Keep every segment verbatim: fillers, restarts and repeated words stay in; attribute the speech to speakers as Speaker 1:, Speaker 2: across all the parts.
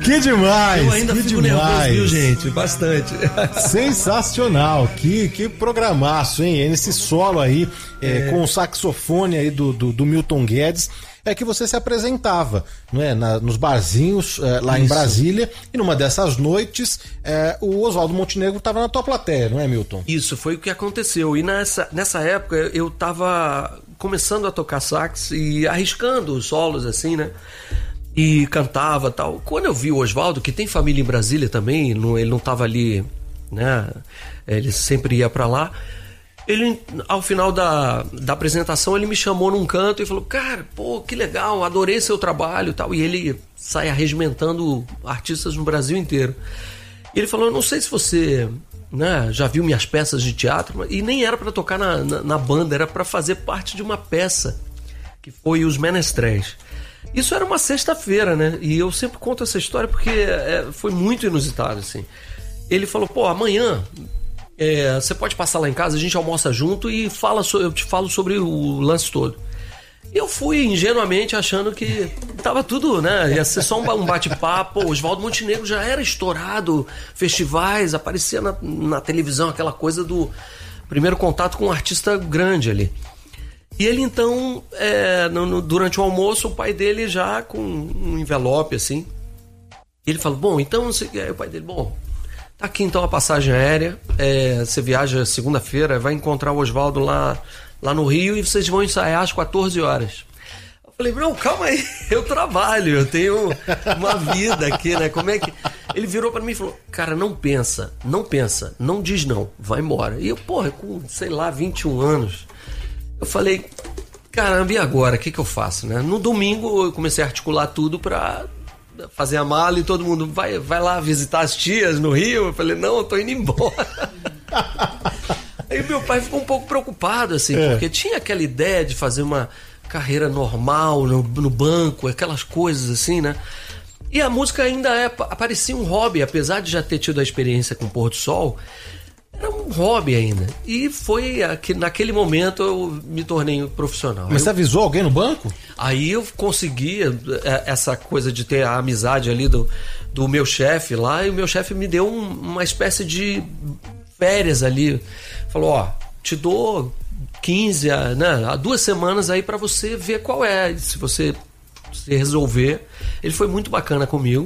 Speaker 1: Que demais!
Speaker 2: Eu ainda
Speaker 1: que
Speaker 2: fico
Speaker 1: demais.
Speaker 2: nervoso, viu, gente? Bastante.
Speaker 1: Sensacional! Que, que programaço, hein? Nesse solo aí, é, é. com o saxofone aí do, do, do Milton Guedes, é que você se apresentava, não é? Na, nos barzinhos é, lá Isso. em Brasília, e numa dessas noites é, o Oswaldo Montenegro estava na tua plateia, não é, Milton?
Speaker 2: Isso, foi o que aconteceu. E nessa, nessa época eu estava começando a tocar sax e arriscando os solos, assim, né? E cantava e tal. Quando eu vi o Oswaldo, que tem família em Brasília também, não, ele não estava ali, né? Ele sempre ia para lá. Ele, ao final da, da apresentação, ele me chamou num canto e falou: cara, pô, que legal, adorei seu trabalho e tal. E ele sai arregimentando artistas no Brasil inteiro. E ele falou: não sei se você, né, já viu minhas peças de teatro, e nem era para tocar na, na, na banda, era para fazer parte de uma peça, que foi Os Menestréis. Isso era uma sexta-feira, né? E eu sempre conto essa história porque é, foi muito inusitado, assim. Ele falou: pô, amanhã... É, você pode passar lá em casa, a gente almoça junto e fala so, eu te falo sobre o lance todo. Eu fui ingenuamente achando que tava tudo, né? Ia ser só um bate-papo. O Oswaldo Montenegro já era estourado, festivais, aparecia na, na televisão aquela coisa do primeiro contato com um artista grande ali. E ele então, é, no, no, durante o almoço, o pai dele já com um envelope assim. Ele falou: bom, então, aí o pai dele, bom, tá aqui então a passagem aérea, é, você viaja segunda-feira, vai encontrar o Oswaldo lá, lá no Rio e vocês vão ensaiar às quatorze horas. Eu falei: não, calma aí, eu trabalho, eu tenho uma vida aqui, né? Como é que... Ele virou pra mim e falou: cara, não pensa, não pensa, não diz não, vai embora. E eu, porra, com, sei lá, vinte e um anos, eu falei: caramba, e agora? O que que eu faço, né? No domingo eu comecei a articular tudo pra... fazer a mala e todo mundo vai, vai lá visitar as tias no Rio. Eu falei: não, eu tô indo embora. Aí meu pai ficou um pouco preocupado, assim, é. porque tinha aquela ideia de fazer uma carreira normal no, no banco, aquelas coisas assim, né? E a música ainda é, parecia um hobby, apesar de já ter tido a experiência com o Pôr do Sol, era um hobby ainda. E foi aqui, naquele momento eu me tornei profissional.
Speaker 1: Mas
Speaker 2: eu,
Speaker 1: você avisou alguém no banco?
Speaker 2: Aí eu consegui essa coisa de ter a amizade ali do, do meu chefe lá, e o meu chefe me deu um, uma espécie de férias ali. Falou: ó, te dou quinze, né, há duas semanas aí pra você ver qual é, se você se resolver. Ele foi muito bacana comigo.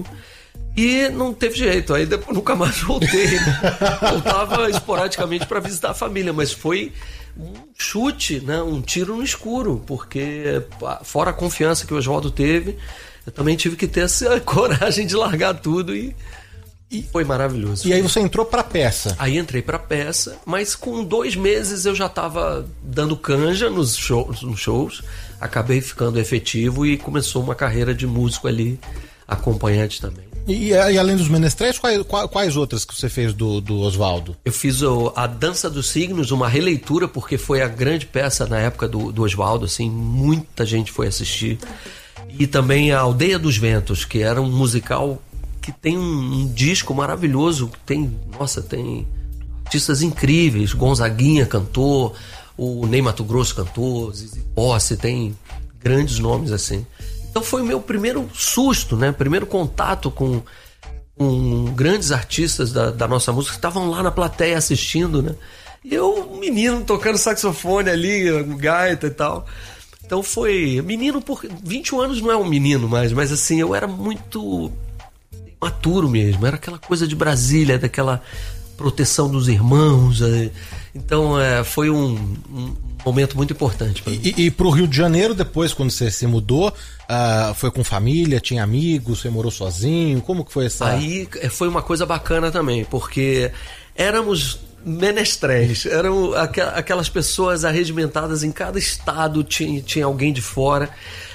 Speaker 2: E não teve jeito, aí depois nunca mais voltei. Voltava esporadicamente para visitar a família, mas foi um chute, né? Um tiro no escuro, porque fora a confiança que o Oswaldo teve, eu também tive que ter essa coragem de largar tudo e, e foi maravilhoso.
Speaker 1: E aí você entrou pra peça?
Speaker 2: Aí entrei pra peça, mas com dois meses eu já estava dando canja nos shows, nos shows, acabei ficando efetivo e começou uma carreira de músico ali, acompanhante também.
Speaker 1: E, e além dos Menestréis, quais, quais outras que você fez do, do Oswaldo?
Speaker 2: Eu fiz o, a Dança dos Signos, uma releitura, porque foi a grande peça na época do, do Oswaldo, assim, muita gente foi assistir. E também a Aldeia dos Ventos, que era um musical que tem um, um disco maravilhoso, tem, nossa, tem artistas incríveis, Gonzaguinha cantou, o Ney Matogrosso cantou, Zizi Posse, tem grandes nomes assim. Então foi o meu primeiro susto, né? Primeiro contato com, com grandes artistas da, da nossa música que estavam lá na plateia assistindo, né? E eu, um menino tocando saxofone ali, gaita e tal. Então foi... Menino, por vinte e um anos não é um menino mais, mas assim, eu era muito maturo mesmo. Era aquela coisa de Brasília, daquela proteção dos irmãos. Então é, foi um... um momento muito importante para mim.
Speaker 1: E, e pro Rio de Janeiro, depois, quando você se mudou, uh, foi com família, tinha amigos, você morou sozinho? Como que foi essa...
Speaker 2: Aí foi uma coisa bacana também, porque éramos menestréis, eram aquelas pessoas arregimentadas em cada estado, tinha, tinha alguém de fora.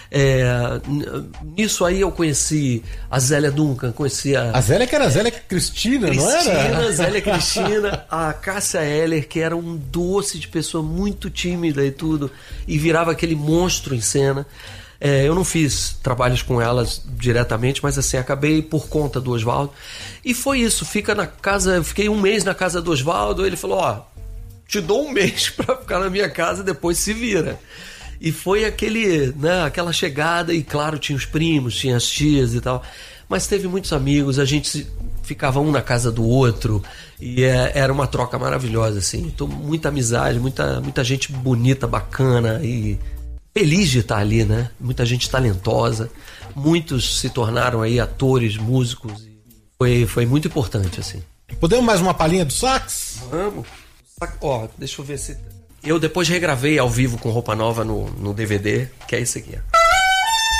Speaker 2: É, nisso aí eu conheci a Zélia Duncan, conheci a...
Speaker 1: A Zélia que era a Zélia Cristina,
Speaker 2: Cristina,
Speaker 1: não era?
Speaker 2: Cristina, Zélia Cristina, a Cássia Eller, que era um doce de pessoa muito tímida e tudo, e virava aquele monstro em cena. É, eu não fiz trabalhos com elas diretamente, mas assim, acabei por conta do Oswaldo. E foi isso, fica na casa, eu fiquei um mês na casa do Oswaldo, ele falou: ó, te dou um mês pra ficar na minha casa, depois se vira. E foi aquele, né, aquela chegada, e claro, tinha os primos, tinha as tias e tal. Mas teve muitos amigos, a gente ficava um na casa do outro, e é, era uma troca maravilhosa, assim. Então, muita amizade, muita, muita gente bonita, bacana e feliz de estar ali, né? Muita gente talentosa. Muitos se tornaram aí atores, músicos. Foi, foi muito importante, assim.
Speaker 1: Podemos mais uma palhinha do sax?
Speaker 2: Vamos. Ó, deixa eu ver se... Eu depois regravei ao vivo com roupa nova no, no D V D, que é esse aqui, ó.